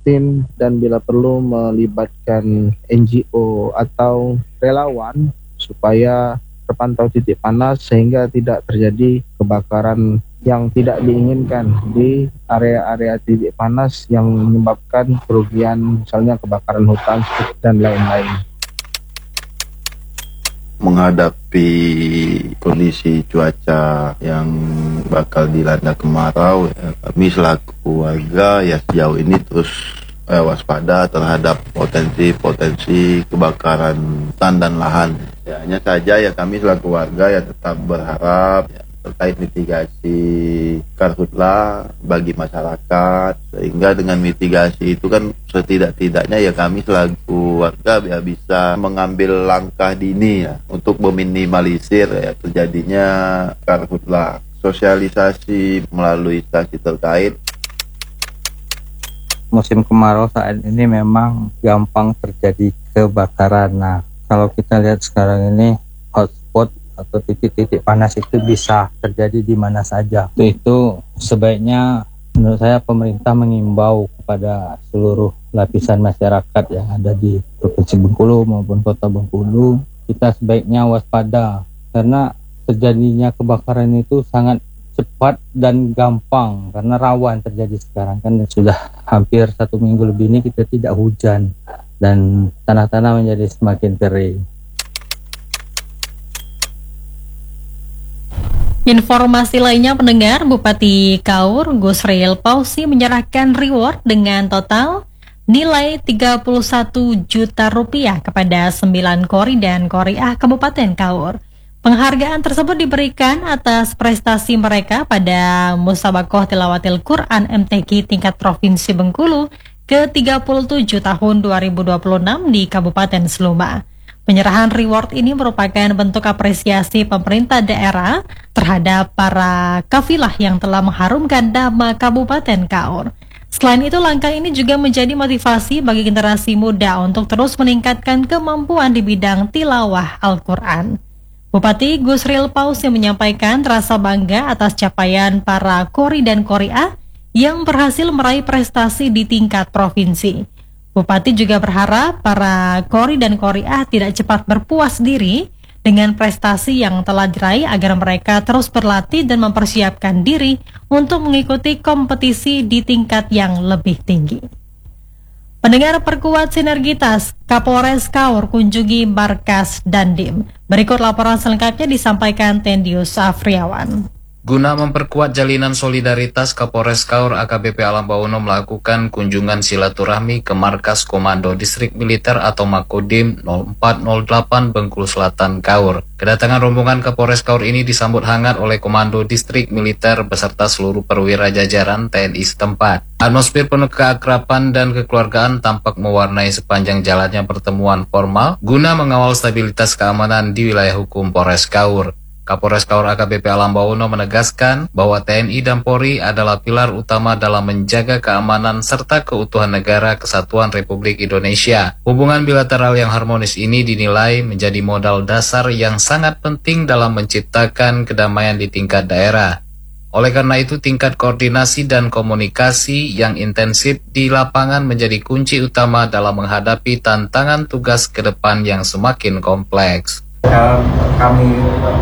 tim dan bila perlu melibatkan NGO atau relawan supaya terpantau titik panas sehingga tidak terjadi kebakaran yang tidak diinginkan di area-area titik panas yang menyebabkan kerugian, misalnya kebakaran hutan dan lain-lain. Menghadapi kondisi cuaca yang bakal dilanda kemarau, kami selaku warga ya sejauh ini terus waspada terhadap potensi kebakaran hutan dan lahan. Ya, hanya saja ya kami selaku warga ya tetap berharap ya, terkait mitigasi karhutlah bagi masyarakat, sehingga dengan mitigasi itu kan setidak-tidaknya ya kami selaku warga ya bisa mengambil langkah dini ya untuk meminimalisir ya terjadinya karhutlah. Sosialisasi melalui instansi terkait. Musim kemarau saat ini memang gampang terjadi kebakaran. Nah, kalau kita lihat sekarang ini hotspot atau titik-titik panas itu bisa terjadi di mana saja. Itu sebaiknya menurut saya pemerintah mengimbau kepada seluruh lapisan masyarakat yang ada di Provinsi Bengkulu maupun Kota Bengkulu, kita sebaiknya waspada karena terjadinya kebakaran itu sangat cepat dan gampang karena rawan terjadi sekarang kan sudah hampir 1 minggu lebih ini kita tidak hujan dan tanah-tanah menjadi semakin kering. Informasi lainnya pendengar, Bupati Kaur Gusril Pausi menyerahkan reward dengan total nilai 31 juta rupiah kepada 9 kori dan koriah Kabupaten Kaur. Penghargaan tersebut diberikan atas prestasi mereka pada Musabakoh Tilawatil Quran MTQ tingkat Provinsi Bengkulu ke-37 tahun 2026 di Kabupaten Seluma. Penyerahan reward ini merupakan bentuk apresiasi pemerintah daerah terhadap para kafilah yang telah mengharumkan nama Kabupaten Kaur. Selain itu, langkah ini juga menjadi motivasi bagi generasi muda untuk terus meningkatkan kemampuan di bidang tilawah Al-Quran. Bupati Gusril Pausi menyampaikan rasa bangga atas capaian para kori dan koriah yang berhasil meraih prestasi di tingkat provinsi. Bupati juga berharap para kori dan koriah tidak cepat berpuas diri dengan prestasi yang telah diraih agar mereka terus berlatih dan mempersiapkan diri untuk mengikuti kompetisi di tingkat yang lebih tinggi. Pendengar, perkuat sinergitas, Kapolres Kaur kunjungi markas Dandim. Berikut laporan selengkapnya disampaikan Tendius Afriawan. Guna memperkuat jalinan solidaritas, Kapolres Kaur AKBP Alam Bawono melakukan kunjungan silaturahmi ke Markas Komando Distrik Militer atau Makodim 0408 Bengkulu Selatan Kaur. Kedatangan rombongan Kapolres Kaur ini disambut hangat oleh Komando Distrik Militer beserta seluruh perwira jajaran TNI setempat. Atmosfer penuh keakraban dan kekeluargaan tampak mewarnai sepanjang jalannya pertemuan formal guna mengawal stabilitas keamanan di wilayah hukum Polres Kaur. Kapolres Kaur AKBP Alam Bawono menegaskan bahwa TNI dan Polri adalah pilar utama dalam menjaga keamanan serta keutuhan negara kesatuan Republik Indonesia. Hubungan bilateral yang harmonis ini dinilai menjadi modal dasar yang sangat penting dalam menciptakan kedamaian di tingkat daerah. Oleh karena itu, tingkat koordinasi dan komunikasi yang intensif di lapangan menjadi kunci utama dalam menghadapi tantangan tugas ke depan yang semakin kompleks. Kami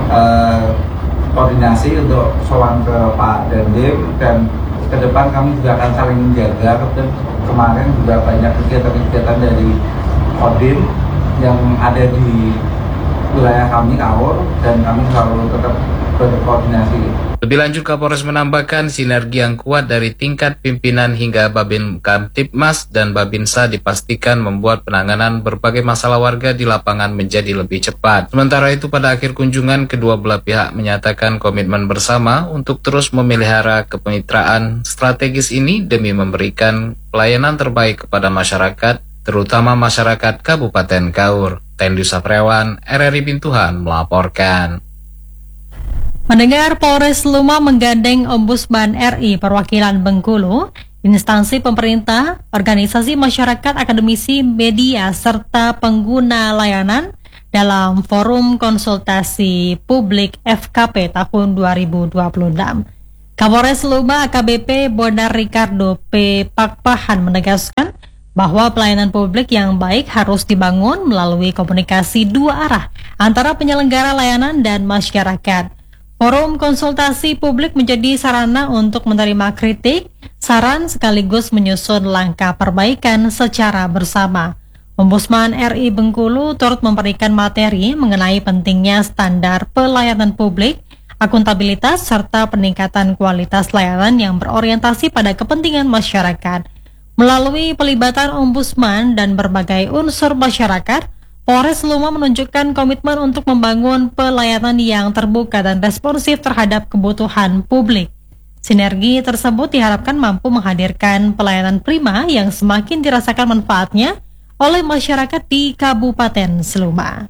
koordinasi untuk sowan ke Pak Dandim dan ke depan kami juga akan saling menjaga. Kemarin juga banyak kegiatan-kegiatan dari Kodim yang ada di wilayah kami Kaur dan kami selalu tetap berkoordinasi. Lebih lanjut, Kapolres menambahkan sinergi yang kuat dari tingkat pimpinan hingga Babin Kamtibmas dan Babinsa dipastikan membuat penanganan berbagai masalah warga di lapangan menjadi lebih cepat. Sementara itu, pada akhir kunjungan, kedua belah pihak menyatakan komitmen bersama untuk terus memelihara kemitraan strategis ini demi memberikan pelayanan terbaik kepada masyarakat, terutama masyarakat Kabupaten Kaur. Tendius Saprewan, RRI Bintuhan melaporkan. Mendengar, Polres Luma menggandeng Ombudsman RI Perwakilan Bengkulu, instansi pemerintah, organisasi masyarakat, akademisi, media, serta pengguna layanan dalam forum konsultasi publik FKP tahun 2026. Kapolres Luma AKBP Bonar Ricardo P. Pakpahan menegaskan bahwa pelayanan publik yang baik harus dibangun melalui komunikasi dua arah antara penyelenggara layanan dan masyarakat. Forum konsultasi publik menjadi sarana untuk menerima kritik, saran sekaligus menyusun langkah perbaikan secara bersama. Ombudsman RI Bengkulu turut memberikan materi mengenai pentingnya standar pelayanan publik, akuntabilitas, serta peningkatan kualitas layanan yang berorientasi pada kepentingan masyarakat. Melalui pelibatan ombudsman dan berbagai unsur masyarakat, Polres Luma menunjukkan komitmen untuk membangun pelayanan yang terbuka dan responsif terhadap kebutuhan publik. Sinergi tersebut diharapkan mampu menghadirkan pelayanan prima yang semakin dirasakan manfaatnya oleh masyarakat di Kabupaten Seluma.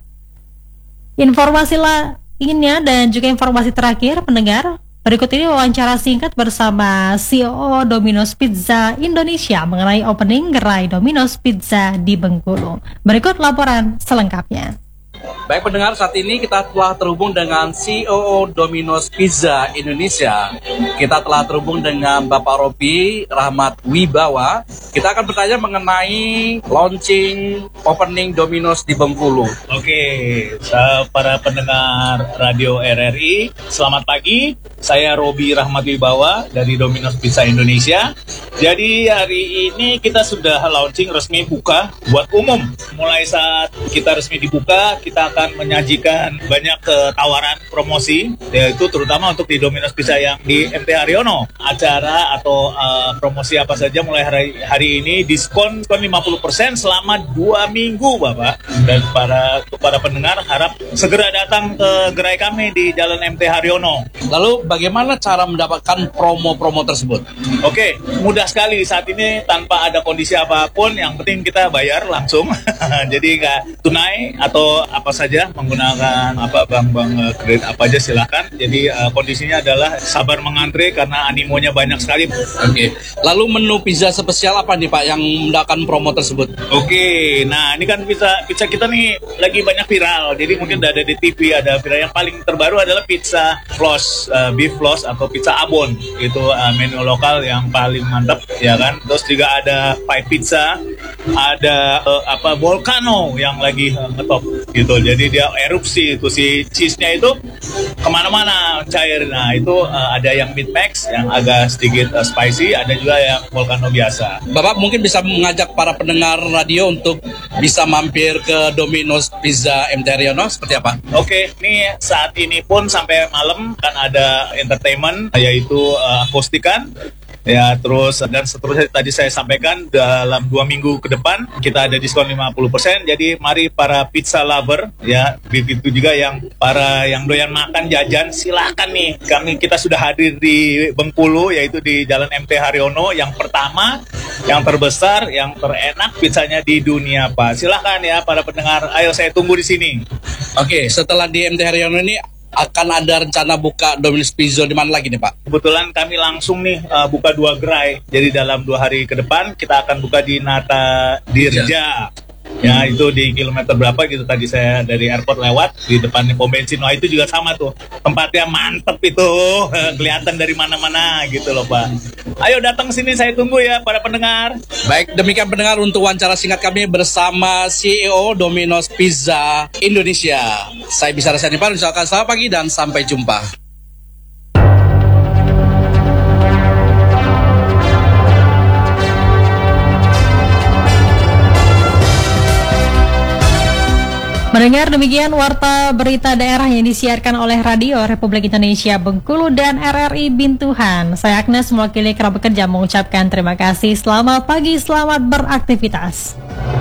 Informasi lainnya dan juga informasi terakhir, pendengar, berikut ini wawancara singkat bersama CEO Domino's Pizza Indonesia mengenai opening gerai Domino's Pizza di Bengkulu. Berikut laporan selengkapnya. Baik pendengar, saat ini kita telah terhubung dengan CEO Domino's Pizza Indonesia. Kita telah terhubung dengan Bapak Robi Rahmat Wibawa. Kita akan bertanya mengenai launching opening Domino's di Bengkulu. Oke, para pendengar Radio RRI, selamat pagi. Saya Robi Rahmat Wibawa dari Domino's Pizza Indonesia. Jadi hari ini kita sudah launching resmi buka buat umum. Mulai saat kita resmi dibuka, kita akan menyajikan banyak tawaran promosi, yaitu terutama untuk di Domino's Pizza yang di MT Haryono. Acara atau promosi apa saja mulai hari ini diskon 50% selama 2 minggu, Bapak. Dan para pendengar harap segera datang ke gerai kami di Jalan MT Haryono. Lalu bagaimana cara mendapatkan promo-promo tersebut? Oke, mudah sekali saat ini tanpa ada kondisi apapun, yang penting kita bayar langsung. Jadi nggak tunai atau apa saja menggunakan bank kredit apa aja silakan. Jadi kondisinya adalah sabar mengantre karena animonya banyak sekali. Oke. Lalu menu pizza spesial apa nih Pak yang mendapatkan promo tersebut? Oke, nah ini kan pizza kita nih lagi banyak viral. Jadi mungkin udah ada di TV, ada viral yang paling terbaru adalah pizza floss, beef floss atau pizza abon. Itu menu lokal yang paling mantap, ya kan. Terus juga ada pie pizza, ada volcano yang lagi ngetop gitu. Jadi dia erupsi itu, si cheese-nya itu kemana-mana cair. Nah itu ada yang meat max yang agak sedikit spicy, ada juga yang volcano biasa. Bapak mungkin bisa mengajak para pendengar radio untuk bisa mampir ke Domino's Pizza MT Haryono seperti apa? Oke, nih saat ini pun sampai malam kan ada entertainment, yaitu akustikan. Ya, terus dan seterusnya tadi saya sampaikan dalam 2 minggu ke depan kita ada diskon 50%. Jadi mari para pizza lover, ya, begitu juga yang doyan makan jajan, silakan nih. Kita sudah hadir di Bengkulu, yaitu di Jalan MT Haryono yang pertama, yang terbesar, yang terenak pizzanya di dunia, Pak. Silakan ya para pendengar, ayo saya tunggu di sini. Oke, setelah di MT Haryono ini akan ada rencana buka Domino's Pizza di mana lagi nih Pak? Kebetulan kami langsung nih buka 2 gerai. Jadi dalam 2 hari ke depan kita akan buka di Nata Dirja. Ya itu di kilometer berapa gitu, tadi saya dari airport lewat di depan pom bensin. Wah itu juga sama tuh, tempatnya mantep itu, kelihatan dari mana-mana gitu loh Pak. Ayo datang sini, saya tunggu ya para pendengar. Baik, demikian pendengar untuk wawancara singkat kami bersama CEO Domino's Pizza Indonesia. Saya Bisa Rasani Pak, ucapkan selamat pagi dan sampai jumpa. Mendengar demikian warta berita daerah yang disiarkan oleh Radio Republik Indonesia Bengkulu dan RRI Bintuhan. Saya Agnes mewakili kerabat kerja mengucapkan terima kasih. Selamat pagi, selamat beraktivitas.